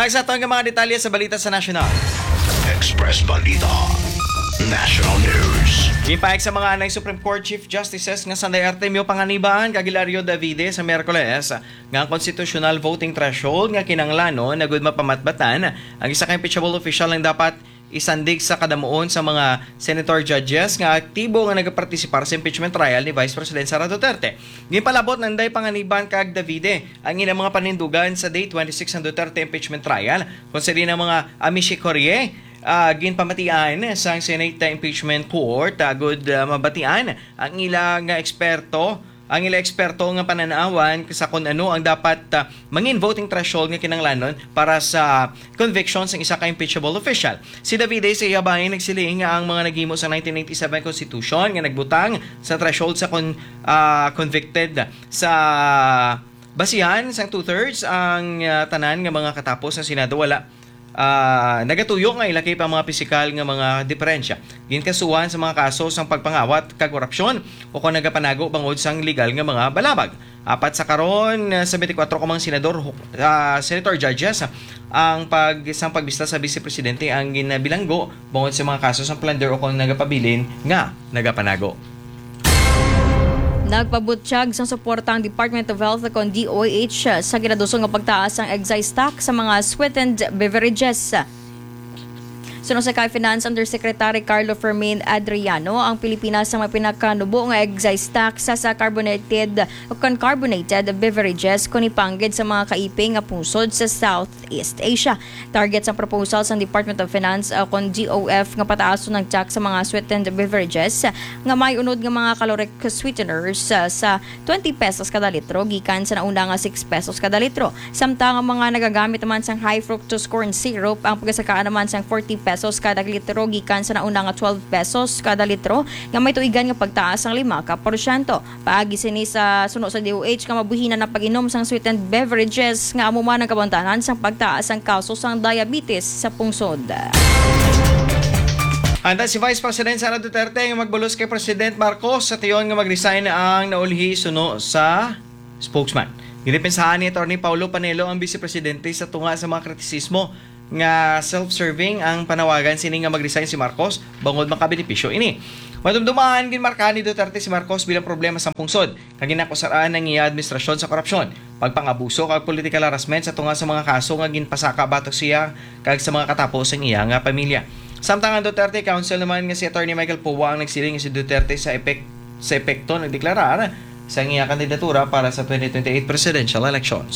Sa ito ang mga detalye sa balita sa National. Express Balita National News. Gipahig sa mga anay Supreme Court Chief Justices nga Sanday Artemio Panganiban kag Hilario Davide sa Miyerkules nga ang constitutional voting threshold nga kinanglanon na gud mapamatbatan ang isa ka impeachable official lang dapat isandig sa kadamuon sa mga senator judges nga aktibo nga nagapartisipar sa impeachment trial ni Vice President Sara Duterte. Ginpalabot nanday Panganiban kag Davide ang ilang mga panindugan sa day 26 ng Duterte impeachment trial kung sa ng mga Amici Corrie ginpamatian sa Senate Impeachment Court agud mabatian ang ilang eksperto nga pananawan sa kung ano ang dapat mangin voting threshold nga kinanglanon para sa convictions ng isa ka impeachable official. Si Davide sa iyabahin nagsiling nga ang mga naghimo sa 1987 Constitution nga nagbutang sa threshold sa convicted sa basihan sang 2/3 ang tanan nga mga katapos ng Senado wala nagatuyo nga ilaki pa mga pisikal nga mga diferensya ginkasuhan sa mga kaso sang pagpangawat kag korupsyon o kung nagapanago bangod sang legal nga mga balabag. Apat sa karon sa 24 ka mga senator judges ang pagbista sa Vice Presidente ang ginabilanggo bangod sa mga kaso sang plunder o kung nagapabilin nga nagapanago. Nagpabutsyag sa suporta ang Department of Health kon DOH sa ginadusong nga pagtaas ang excise tax sa mga sweetened beverages. Sunod sa Finance Undersecretary Carlo Fermin Adriano, ang Pilipinas ang mapinakanubo nga excise tax sa carbonated o carbonated beverages kung ipanggid sa mga kaiping nga pungsod sa Southeast Asia. Target sa proposal sa Department of Finance kon DOF nga pataaso ng tax sa mga sweetened beverages nga may unod nga mga caloric sweeteners sa 20 pesos kada litro gikan sa nauna nga 6 pesos kada litro. Samtang ang mga nagagamit naman sang high fructose corn syrup ang pagsakaan naman sang 40 pesos kada litro gikan sa nauna nga 12 pesos kada litro nga may tuigan nga pagtaas ang 5%. Paagi sini sa suno sa DOH nga mabuhinan na pag-inom sang sweetened beverages nga amo man ang kabangtanan sang pagtaas ang kaso sang diabetes sa pungsod. Anda si Vice President Sara Duterte nga magbulos kay President Marcos sa tiyon nga mag-resign ang naulhi suno sa spokesman. Ginipensahan ni Atty. Paulo Panelo ang Vice Presidente sa tunga sa mga kritisismo nga self-serving ang panawagan sini nga mag-resign si Marcos bangod makabenepisyo ini. Madumdumaan ginmarkahan ni Duterte si Marcos bilang problema sa pungsod kag ginakusaraan ng iya administrasyon sa korupsyon, pagpangabuso kag political harassment sa tunga sa mga kaso nga ginpasaka batok siya kag sa mga katapos ng iya nga pamilya. Samtang ang Duterte Council naman nga si Atty. Michael Puwa ang nagsiling si Duterte sa epekto nagdeklarar sa iya kandidatura para sa 2028 presidential elections.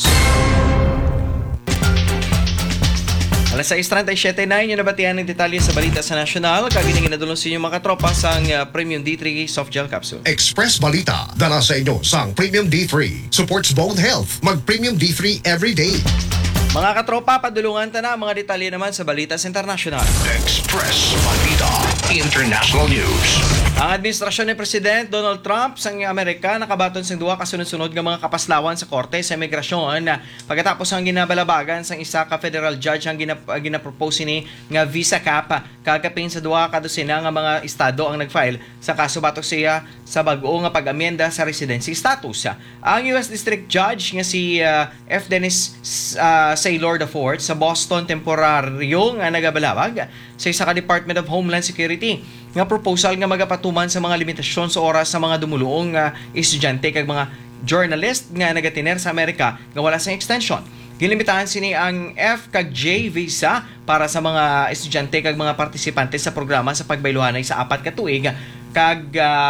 Alas 6:37 yung nabatihan ng detalye sa balita sa National. Kagining ginadulong sa inyo mga katropa sa Premium D3 Soft Gel Capsule. Express Balita dala sa inyo sang Premium D3. Supports bone health. Mag Premium D3 every day. Mga katropa, padulungan ta na mga detalye naman sa balita sa International. Express Balita International News. Ang administrasyon ni President Donald Trump sa Amerika nakabaton sa duwa kasunod-sunod nga mga kapaslawan sa korte sa imigrasyon na pagkatapos ang ginabalabagan sa isa ka federal judge ang ginapropose ni nga visa cap kagapin sa duwa ka dosena nga mga estado ang nagfile sa kaso batok siya sa bag-o nga pag-amyenda sa residency status. Ang US District Judge nga si F. Dennis Saylor IV sa Boston temporaryo nga nagabalabag sa isa ka Department of Homeland Security nga proposal nga magapatuman sa mga limitasyon sa oras sa mga dumuluong estudyante kag mga journalist nga nagatiner sa Amerika nga wala sang extension. Gilimitahan sini ang F kag J visa para sa mga estudyante kag mga partisipante sa programa sa pagbayluhanay sa 4 ka tuig kag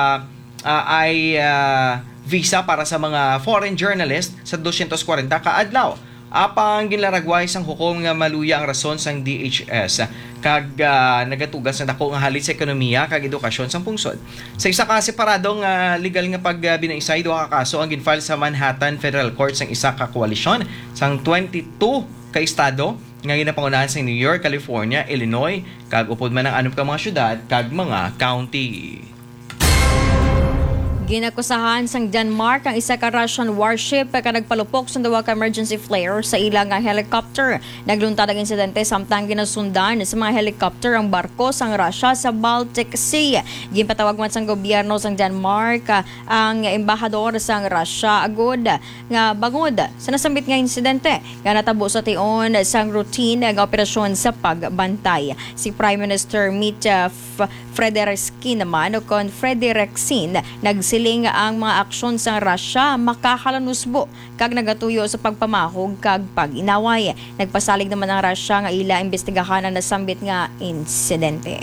visa para sa mga foreign journalist sa 240 ka adlaw. Apang ginlaragway sang hukom nga maluya ang rason sang DHS kag nagatugas na dako nga halit sa ekonomiya kag edukasyon sang pungsod. Sa isa ka separadong legal nga pagbinaisay duha ka kaso ang ginfile sa Manhattan Federal Court sang isa ka koalisyon sang 22 ka estado nga ginapangunahan sa New York, California, Illinois kag upod man ang 6 ka mga syudad kag mga county. Ginakusahan sang Denmark ang isa ka Russian warship ka nagpalupok sa duwa ka emergency flare sa ilang nga helicopter. Nagluntad ang insidente samtang ginasundan sa mga helicopter ang barko sang Russia sa Baltic Sea. Ginpatawag man sang gobyerno sang Denmark ang embahador sang Russia agud nga bangod sa nasambit nga insidente nga natabo sa tion sang routine nga operasyon sa pagbantay. Si Prime Minister Mette Frederiksen naman o kon Frederiksen nagsiling ang mga aksyon sa Russia makakalanusbo kag nagatuyo sa pagpamahog kag pag-inaway. Nagpasalig naman ang Russia nga ila imbestigahan ang nasambit nga insidente.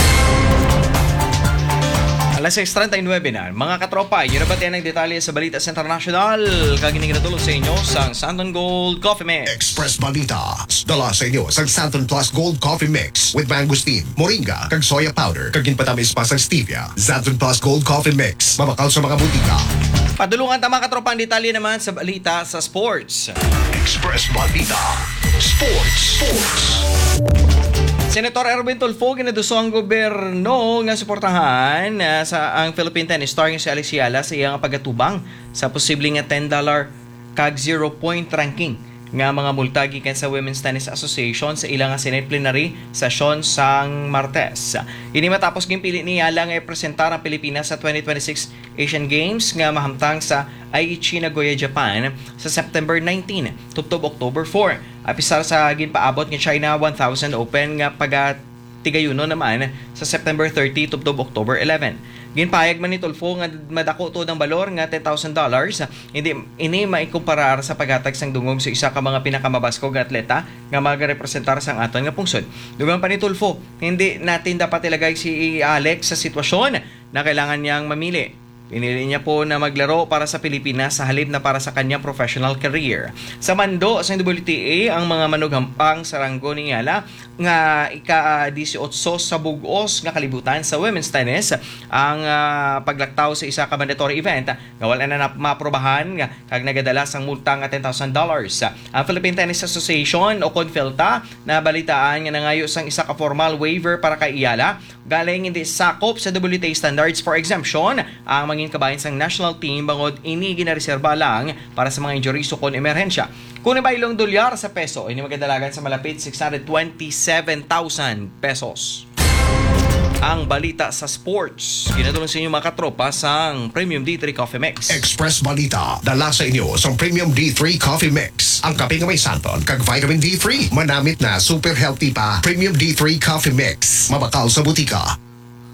Alas 6:39 na. Mga katropa, yun na ba tayo ng detalye sa Balita sa International? Kaginig na tulog sa inyo sa Santon Gold Coffee Mix. Express Balita. Dala sa inyo sa Santon Plus Gold Coffee Mix with mangosteen, moringa, kag soya powder, kag ginpatamis pa sa stevia. Santon Plus Gold Coffee Mix. Mabakaw sa mga butika. Padulungan tama katropa ang detalye naman sa Balita sa Sports. Express Balita. Sports. Senator Erwin Tulfo ginaduso ang gobyerno nga suportahan sa ang Philippine tennis star nga si Alex Yala sa iyang pagatubang sa posibleng nga $10 kag 0-point ranking nga mga multa gikan sa Women's Tennis Association sa ilang Senate plenary session sang Martes. Ini matapos gimpili ni Yala nga ipresentar ang Pilipinas sa 2026 Asian Games nga mahamtang sa Aichi, Nagoya, Japan sa September 19 tubtob October 4. Apisar sa ginpaabot nga China 1000 Open nga paga-tigayuno naman sa September 30 tubtob October 11. Ginpayag man ni Tulfo nga madako to ng balor nga $10,000. Ini maikumparar sa paghatag sang dungog sa isa ka mga pinakamabaskog nga atleta nga magarepresentar sang aton nga pungsod. Dugang pa ni Tulfo, hindi natin dapat ilagay si Alex sa sitwasyon na kailangan niyang mamili. Pinili niya po na maglaro para sa Pilipinas sa halip na para sa kanyang professional career. Sa mando sa WTA, ang mga manughampang sa ranggo ni Yala nga ika-18 sa bugos nga kalibutan sa women's tennis ang paglaktaw sa isa ka mandatory event nga wala na maprobahan nga kag nagadala sang multa nga $10,000. Ang Philippine Tennis Association o CONFELTA na balitaan nga nangayo sang isa ka formal waiver para kay Yala galing hindi sakop sa WTA standards for exemption ang mangin kabahin sang national team bangod ini ginareserba lang para sa mga injuries o kon emerhensya. Kung ibaylong dolyar sa peso, ini magdalagan sa malapit 627,000 pesos. Ang balita sa sports, ginatulong sa inyo mga katropa sang Premium D3 Coffee Mix. Express Balita. Dala sa inyo sa Premium D3 Coffee Mix. Ang kape nga may santon kag vitamin D3. Manamit na super healthy pa. Premium D3 Coffee Mix. Mabakaw sa butika.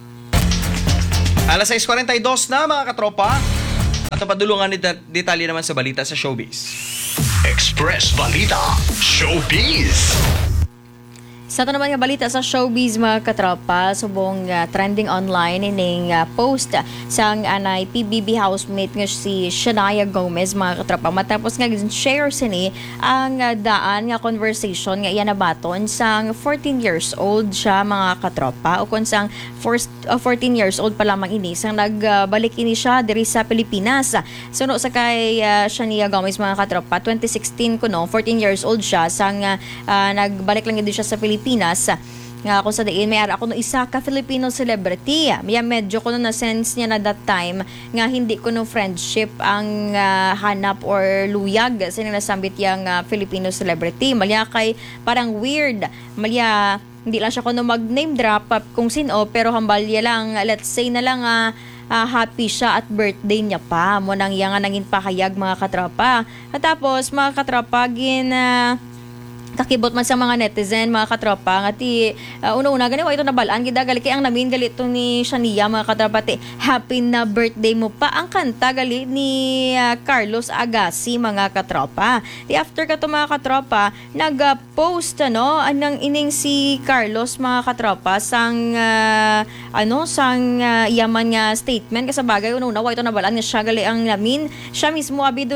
Alas 6:42 na mga katropa. At ang padulungan ni detalye naman sa balita sa showbiz. Express Balita. Showbiz. Sa ito naman nga balita sa showbiz mga katropa, subong trending online ining post sang anay PBB housemate nga si Shania Gomez mga katropa. Matapos nga share sini ang daan nga conversation nga iyan nabaton sang 14 years old siya mga katropa. O kung sang 14 years old pa lamang ini sang nagbalik ini siya diri sa Pilipinas. Suno sa kay Shania Gomez mga katropa, 2016 kuno, 14 years old siya sang nagbalik lang din siya sa Pilipinas nga kung sa diin may ara ako no isa ka Filipino celebrity. May medyo ko no na sense niya na that time nga hindi ko no friendship ang hanap or luyag sa nasambit yang Filipino celebrity. Malya kay parang weird. Malya hindi lang siya ko no mag name drop kung sino pero hambalya lang let's say na lang happy siya at birthday niya pa. Mo nang yang nangin pakayag mga katropa. At tapos mga katropa kakibot man sa mga netizen, mga katropa, nga ti, una-una, ganiwa ito nabalaan, gali kay ang namin, gali ito ni Shania, mga katropa, ti, happy na birthday mo pa, ang kanta, gali ni Carlos Agassi, mga katropa. Ti, after ka to, mga katropa, nag-post, anang ining si Carlos, mga katropa, sang, sang yaman nga statement, kasi bagay, una-una, ito nabalaan, nga siya, gali ang namin, siya mismo, abi,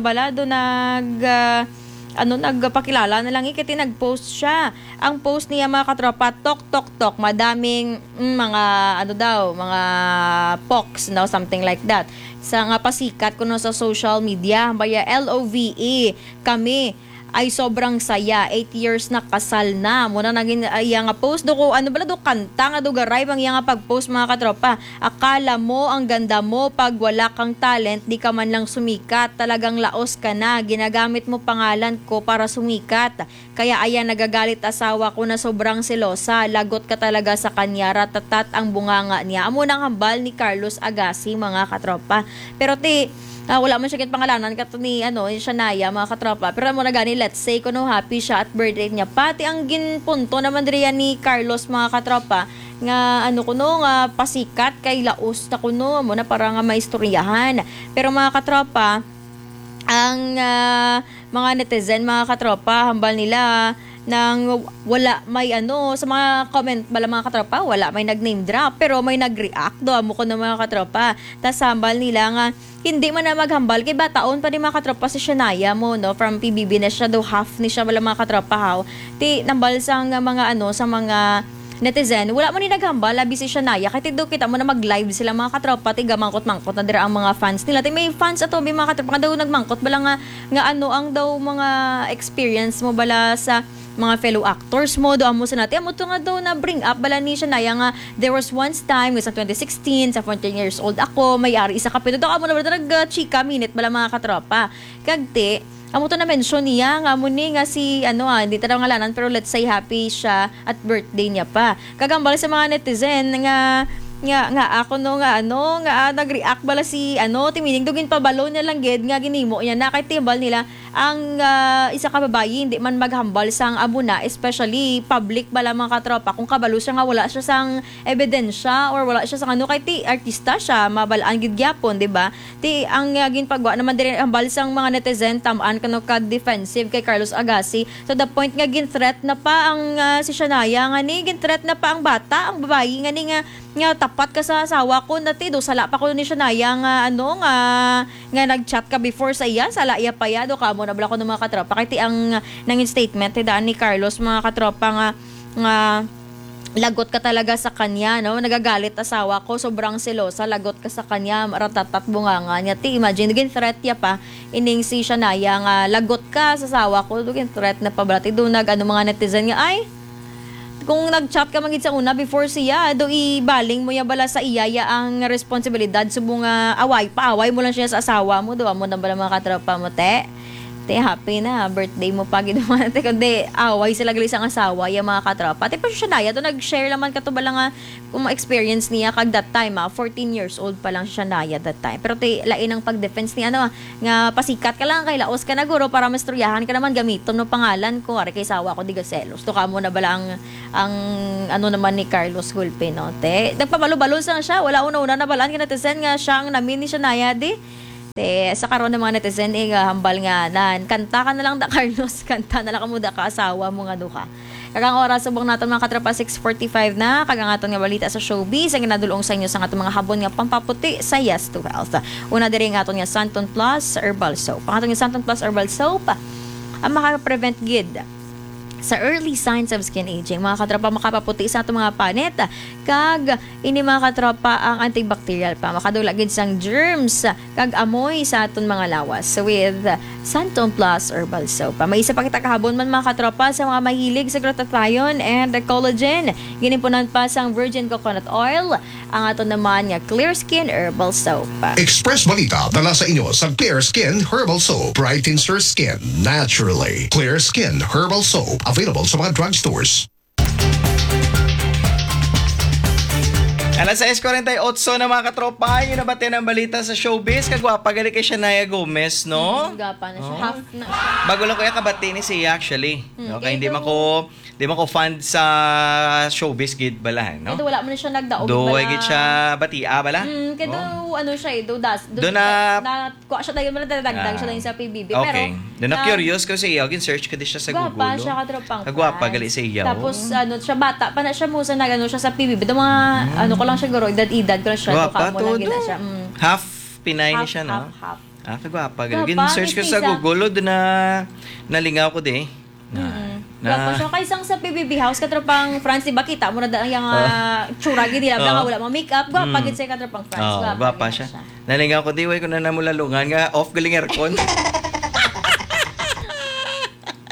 nagpakilala na lang ikiti nag-post siya. Ang post niya mga katropa, tok, madaming mga mga pox, something like that. Sa nga pasikat kuno sa social media, baya LOVE kami ay sobrang saya. 8 years na kasal na. Muna naging iya nga post do ko ano bala do kanta nga do garay bang iya nga pag-post mga katropa. Akala mo ang ganda mo pag wala kang talent, di ka man lang sumikat. Talagang laos ka na. Ginagamit mo pangalan ko para sumikat. Kaya ayan nagagalit asawa ko na sobrang selosa. Lagot ka talaga sa kanya. Ratatat ang bunganga niya. Amo nang hambal ni Carlos Agassi mga katropa. Pero wala man siya kit pangalanan kato ni Shania mga katropa. Pero mo na gani let's say kuno happy siya at birthday niya. Pati ang ginpunto naman diri ni Carlos mga katropa nga kuno nga pasikat kay laos na kuno mo na para nga maistoryahan. Pero mga katropa ang mga netizen mga katropa hambal nila nang wala may sa mga comment bala mga katropa wala may nag-name drop pero may nag-react do amo ko ng mga katropa tas hambal nila nga hindi man na maghambal kay bataon pa ni mga katropa si Shania mo no from PBB na siya do half ni siya bala mga katropa haw ti nambal sa mga sa mga netizen, wala man ni naghambal, labi si Shania. Kahit do kita mo na mag-live sila mga katropa, tiga mangkot-mangkot na dira ang mga fans nila. May fans ato, may mga katropa nga daw nagmangkot, bala nga ang daw mga experience mo bala sa mga fellow actors mo, do amo sa natin. Amo to nga daw na bring up, bala ni Shania nga, there was once time, sa 2016, sa 14 years old ako, may-ari isa kapito. Do amo na bala nag-chika minute, bala mga katropa. Kagti, amo to na mention niya nga amo ni nga si hindi ta daw ngalanan pero let's say happy siya at birthday niya pa. Kagambal sa mga netizen nga ako nag-react bala si timining dugin pa balo niya lang gid nga ginimo niya na kay timbal nila ang isa ka babayi hindi man maghambal sang amo na especially public bala mga katropa kung kabalo siya nga wala siya sang ebidensya or wala siya sang kay ti artista siya mabalaan gid gyapon di ba ti ang ginpagwa naman diri hambal sang mga netizen tamaan kano ka defensive kay Carlos Agassi to the point nga gin-threat na pa ang si Shania nga ni gin-threat na pa ang bata ang babayi nga ni nga tapat ka sa asawa ko dati do sala pa ko ni Shania nga nga nag-chat ka before sa iya sala iya pa ya do kamo na bala ko ng mga katropa kay ang nangin statement daan ni Carlos mga katropa nga lagot ka talaga sa kanya nagagalit asawa ko sobrang selosa lagot ka sa kanya ratatat bunganga niya ti imagine gin threat ya pa ining si Shania nga lagot ka sa asawa ko gin threat na pa bala ti do mga netizen nga ay kung nag-chat ka magid sa una before siya, do ibaling mo ya bala sa iyaya ang responsibilidad subong away mo lang siya sa asawa mo, do amo na bala mga katropa mo te happy na birthday mo pa gid mo te kundi away sila gali sang asawa ya mga katropa te pa siya Shania to nag-share naman kato bala nga kung experience niya kag that time 14 years old pa lang siya Shania that time pero te lain ang pag-defense ni nga pasikat ka lang kay laos ka na guro para masturyahan ka naman gamiton no pangalan ko ari kay sawa ko diga selos to kamo na bala ang naman ni Carlos Gulpe no te nagpabalo-balo sang siya wala una na balaan kinatesen nga siya ang namin ni Shania di sa karon ng mga netizen hambal nga kanta ka na lang da Carlos kanta na lang kamo da ka asawa mo nga duha kagang oras subong naton mga katropa 6:45 na kagang aton nga balita sa showbiz ang ginadulong sa inyo sa atong mga habon nga pampaputi sa Yes to Health una diri nga aton nga Santon Plus Herbal Soap ang aton nga Santon Plus Herbal Soap ang maka-prevent gid sa early signs of skin aging. Mga katropa, makapaputi sa itong mga panit. Kag, ini mga katropa, ang antibacterial pa. Makadulagid sang germs. Kag, amoy sa itong mga lawas. So, with Santon Plus Herbal Soap. May isa pa kita kahabon man mga katropa sa mga mahilig sa glutathione and collagen. Ginimpunan pa sang virgin coconut oil. Ang ato naman nga Clear Skin Herbal Soap. Express Balita dala sa inyo sa Clear Skin Herbal Soap. Brightens your skin naturally. Clear Skin Herbal Soap. Available sa mga drugstores. Alas 6:48 na mga katropa, yun na ba ng balita sa showbiz? Kagwapa gali kay Shania Gomez, no? Gapa na siya. Half na. Bago lang ko yung kabati ni siya actually. Okay, hindi man ko fan sa showbiz gid balahan, no? Ito wala mo na siya nagdaog do bala. gid siya batia bala. Kaya siya do kuha siya dayon dagdag siya din sa PBB okay. pero na curious ko siya, gin-search ko din siya sa Google. Gapa siya katropang. Kagwapa gali siya. Tapos siya bata pa na siya mo sa nagano siya sa PBB. Do mga ko lang siya guro edad ko lang siya do ka mo lang gina siya. Half Pinay ni siya, no? Half. Kagwapa gali. Gin-search ko sa Google do na nalingaw ko di. Gwapo siya kaysang sa PBB House katropang France diba kita mo na yung tsura gid nila wala mo makeup gwapa gid sa katropang France gwapa siya. Nalingaw ko di way ko na namulalungan nga off galing aircon.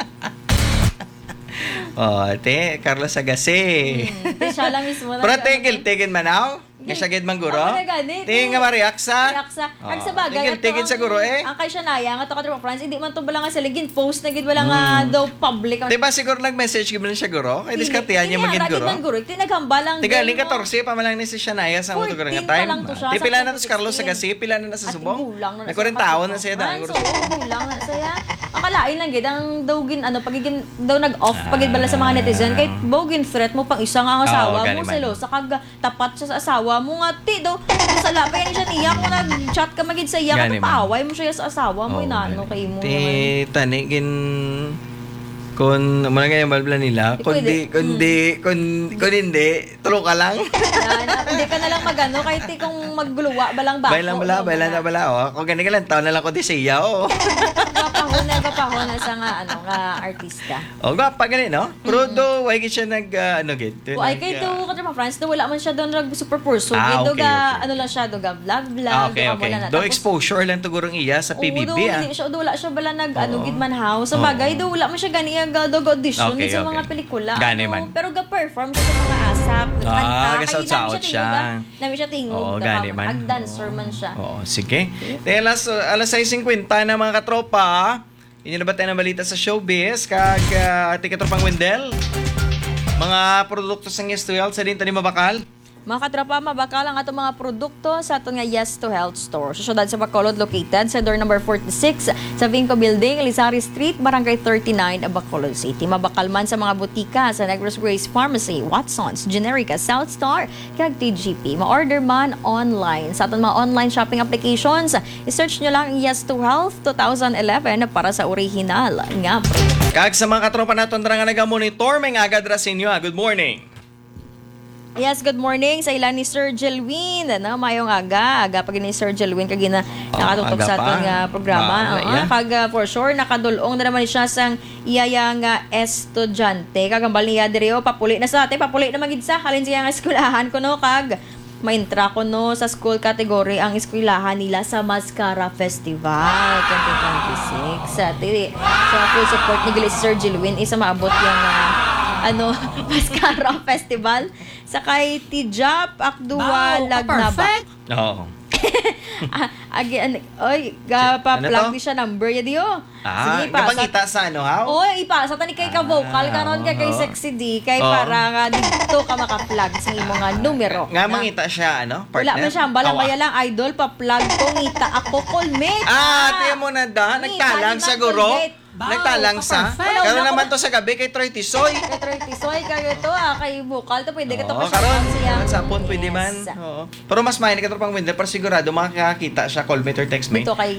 Oh, te, Carlos Agase. Di siya lang mismo. Pero tigil manaw? Kasagid man guro? Oo, gani. Tingin nga mariaksa? Reaksa. Ang sa bagay. Tigil sa guro eh. Ang kay siya naya, nga to ka friends, hindi man to bala nga sila gin post na gid wala nga daw public. Diba siguro nag-message ko man siya guro? Ay, diskartihan niya magin guro? Hindi naghambalang. Tiga, ling 14 pa malang ni si Shania sa moto nga 14 pa time. lang to siya, Di pila na to sa si Carlos 16. Agase, pila na sa subong. Gulang na May 40 taon na siya dahil. So, gulang na siya. Akalain lang gid ang daw gin pagiging daw nag-off pagid bala sa mga netizen kay bogin threat mo pang isa nga ang asawa gani mo man. selo sa kag tapat siya sa asawa mo nga ti daw sa lapay ni siya niya kung nag-chat ka magid sa iya Gani ka man. paaway mo siya sa asawa mo inano kay mo naman. Tani, kung muna nga yung balbla nila, Pwede. kung hindi, tulong ka lang. Hindi ka na lang magano kahit ti kung magguluwa balang bako. Bailan na bala, oh. Kung ganun ka lang, taon na lang ko di siya, oh. Gapahon na sa nga artista. Oh, gapa ganun, no? Pero do, why siya Ay kay do ka pa friends do wala man siya doon nag super pursue. Okay. Ano lang siya do ga vlog. Okay. Do exposure lang to gurong iya sa PBB, ah. Do wala siya bala nag gid man house. Sa bagay do wala man siya gani do audition Okay, sa okay. mga pelikula. Gani man. Pero ga perform siya sa mga asap, kanta. Gasaut-saut siya. Nami siya tingog. Oo, gani man. Ag dancer man siya. Oo, sige. Dahil alas 6:50 na mga katropa, inyo na ba tayo ng balita sa showbiz? Kag ating katropang Wendell? Mga produkto sa Yes to Health sa din tani mabakal? Mga katrapa, mabakal ang atong mga produkto sa atong nga Yes to Health store. Sa syudad sa Bacolod, located sa door number 46 sa Vinco Building, Lizari Street, Barangay 39, Bacolod City. Mabakal man sa mga butika sa Negros Grace Pharmacy, Watson's, Generica, South Star, kag TGP. Ma-order man online. Sa atong mga online shopping applications, i-search nyo lang Yes to Health 2011 para sa original nga produkto. Kag sa mga katropa naton dara nga naga-monitor, may agad ra sa inyo. Good morning. Yes, good morning sa ilan ni Sir Jelwin. Mayong aga pag ni Sir Jelwin kag nakatutok aga sa pa. ating programa. Yeah. Kag for sure nakadulong na naman siya sang iyaya nga estudyante. Kag ang niya diri papuli na sa atin, papuli na magid sa halin siya nga eskwelahan kuno kag maintra ko no sa school category ang eskwelahan nila sa Mascara Festival 2026. Sa full support ni Sir Jelwin isa maabot yung Mascara Festival sa kay Tijap Akdua Lagnaba. Oo. Pa-plug ni siya number ya diyo. Sige, kapangita sa ha? Ipasa tani kay ka vocal karon kay Sexy D kay para nga dito ka maka-plug sa imong nga numero. Nga mangita siya, partner? Wala man siya, balang maya lang idol pa-plug ko ngita ako callmate. Tiyan mo na nagtalang sa guro. Nagtalang sa. Karon naman to sa gabi kay Troy Tisoy. Kay Troy Tisoy kay ito kay vocal to pwede ka to karon siya. sa phone pwede man. Oo. Pero mas mahinig ka tropang window para sigurado makakakita siya call me or text me. Dito kay